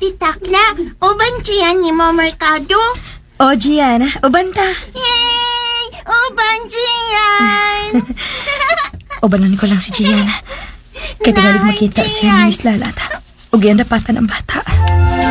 Titakla, uban siya ni mo merkado. O, Gian, ubanta. Yay! Uban siyan! Ubanan ko lang si Gian. Kaya tingalig makita siya ni Miss Lalat. O yan dapatan ang bata.